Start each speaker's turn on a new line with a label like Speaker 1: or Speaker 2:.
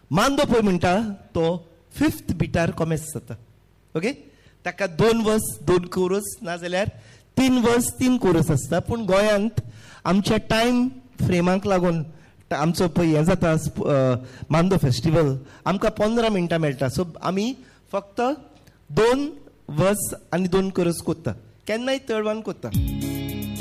Speaker 1: मांदो पळय म्हणटा तो 5th बिटार कॉमेस जाता. ओके, ताका 2 वर्स 2 कोरस नाजाल्यार 3 वर्स 3 कोरस आसता. पूण गोंयांत आमच्या टायम फ्रेमाक लागून आमचो पळय हें जाता मांदो फेस्टिवल आमकां 15 मिनटां मेळटा. सो आमी फक्त 2 वर्स आनी 2 कोरस कोत्ता, केन्नाय चड वन कोत्ता.